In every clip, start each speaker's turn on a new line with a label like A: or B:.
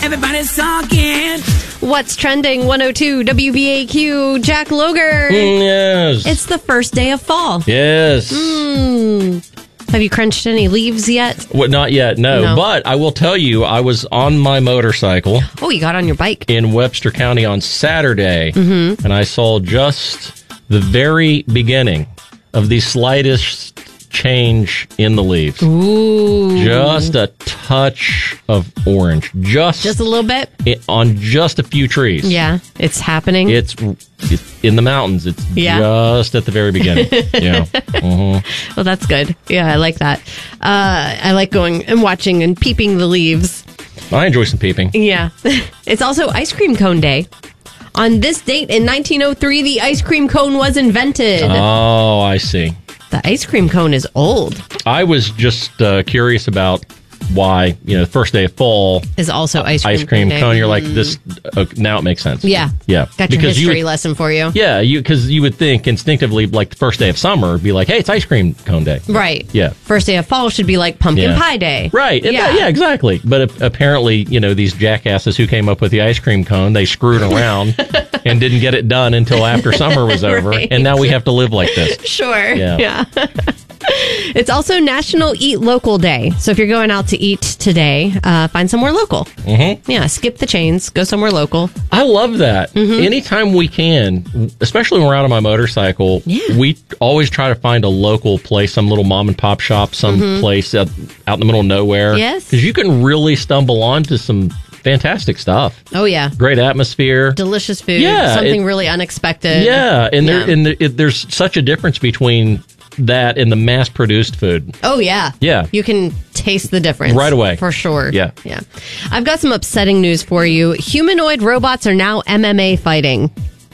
A: Everybody's talking.
B: What's trending? 102 WBAQ. Jack Loger.
C: Yes.
B: It's the first day of fall.
C: Yes.
B: Have you crunched any leaves yet?
C: What? Not yet, no. But I will tell you, I was on my motorcycle
B: Oh, you got on your bike.
C: in Webster County on Saturday, and I saw just the very beginning of the slightest change in the leaves.
B: Ooh.
C: Just a touch of orange. Just
B: Just a little bit?
C: on just a few trees.
B: Yeah, it's happening.
C: It's in the mountains. It's just at the very beginning. Yeah.
B: Well, that's good. Yeah, I like that. I like going and watching and peeping the leaves.
C: I enjoy some peeping.
B: Yeah. It's also ice cream cone day. On this date in 1903, the ice cream cone was invented.
C: Oh, I see.
B: The ice cream cone is old.
C: I was just curious about why, the first day of fall,
B: Is also ice cream day.
C: cone. You're like, this, now it makes sense.
B: Yeah.
C: Yeah.
B: Got your history lesson for you.
C: Yeah, because you would think instinctively, like the first day of summer, be like, hey, it's ice cream cone day.
B: Right.
C: Yeah.
B: First day of fall should be like pumpkin pie day.
C: Right. Yeah, exactly. But apparently, these jackasses who came up with the ice cream cone, they screwed around and didn't get it done until after summer was over.
B: Right.
C: And now we have to live like this.
B: Sure.
C: Yeah.
B: It's also National Eat Local Day. So if you're going out to eat today, find somewhere local. Mm-hmm. Yeah, skip the chains. Go somewhere local.
C: I love that. Anytime we can, especially when we're out on my motorcycle, we always try to find a local place, some little mom and pop shop, some place out in the middle of nowhere.
B: Yes.
C: Because you can really stumble onto some fantastic stuff.
B: Oh, yeah.
C: Great atmosphere.
B: Delicious food.
C: Yeah,
B: Something really unexpected.
C: Yeah, and there's such a difference between that and the mass-produced food.
B: Oh, yeah.
C: Yeah.
B: You can taste the difference.
C: Right away.
B: For sure.
C: Yeah.
B: Yeah. I've got some upsetting news for you. Humanoid robots are now MMA fighting.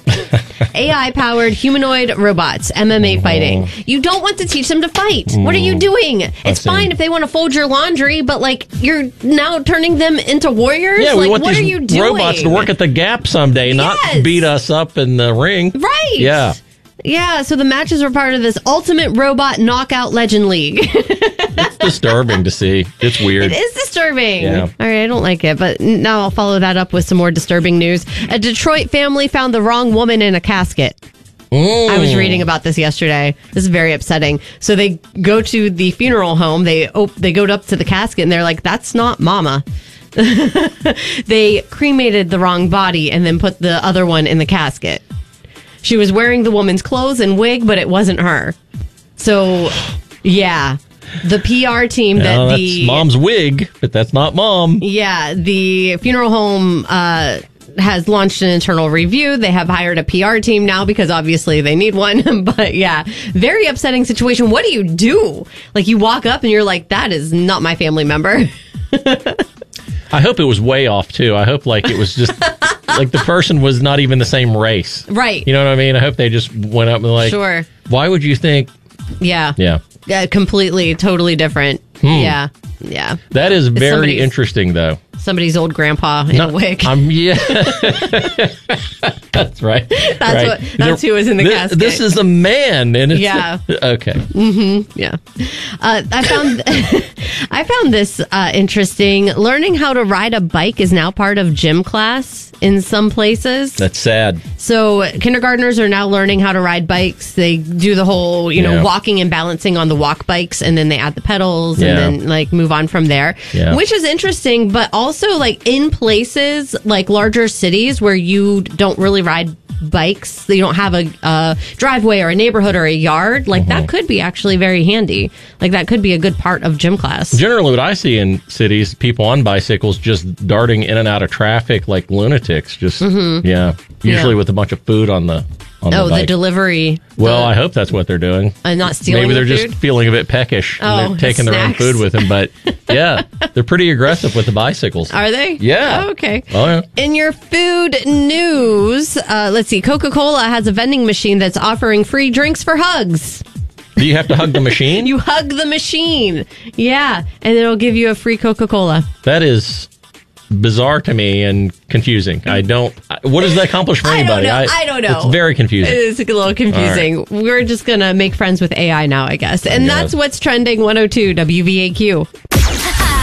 B: AI-powered humanoid robots, MMA fighting. You don't want to teach them to fight. What are you doing? It's fine if they want to fold your laundry, but you're now turning them into warriors?
C: Yeah, we want
B: what
C: these
B: are you doing?
C: robots to work at the Gap someday, not beat us up in the ring.
B: Right.
C: Yeah.
B: Yeah, so the matches were part of this Ultimate Robot Knockout Legend League.
C: It's disturbing to see. It's weird.
B: It is disturbing.
C: Yeah.
B: All right, I don't like it, but now I'll follow that up with some more disturbing news. A Detroit family found the wrong woman in a casket. I was reading about this yesterday. This is very upsetting. So they go to the funeral home. They go up to the casket, and they're like, that's not Mama. They cremated the wrong body and then put the other one in the casket. She was wearing the woman's clothes and wig, but it wasn't her. So, yeah. The PR team
C: that's Mom's wig, but that's not Mom.
B: Yeah, the funeral home has launched an internal review. They have hired a PR team now because obviously they need one. But yeah, very upsetting situation. What do you do? Like, you walk up and you're like, that is not my family member.
C: I hope it was way off, too. I hope, it was just, the person was not even the same race.
B: Right.
C: You know what I mean? I hope they just went up and
B: sure.
C: Why would you think?
B: Yeah.
C: Yeah.
B: Completely, totally different. Yeah. Yeah.
C: That is very interesting, though.
B: Somebody's old grandpa in a wig.
C: Yeah. That's right.
B: That's who was in the casket.
C: This is a man. And it's okay.
B: Mm-hmm. Yeah. I found this interesting. Learning how to ride a bike is now part of gym class in some places.
C: That's sad.
B: So kindergartners are now learning how to ride bikes. They do the whole, walking and balancing on the walk bikes, and then they add the pedals and then move on from there, which is interesting. But also in places like larger cities where you don't really ride bikes, you don't have a driveway or a neighborhood or a yard, that could be actually very handy. That could be a good part of gym class.
C: Generally what I see in cities, people on bicycles just darting in and out of traffic like lunatics, usually with a bunch of food on the bike.
B: The delivery.
C: Well, I hope that's what they're doing.
B: And not stealing
C: Maybe they're
B: the food?
C: just feeling a bit peckish and they're taking their own food with them. But they're pretty aggressive with the bicycles.
B: Are they?
C: Yeah.
B: Oh, okay.
C: Oh, yeah.
B: In your food news, let's see. Coca-Cola has a vending machine that's offering free drinks for hugs.
C: Do you have to hug the machine?
B: You hug the machine. Yeah. And it'll give you a free Coca-Cola.
C: That is bizarre to me and confusing. What does that accomplish for anybody?
B: I don't know.
C: It's very confusing.
B: It is a little confusing. Right. We're just going to make friends with AI now, I guess. And that's what's trending. 102 WVAQ.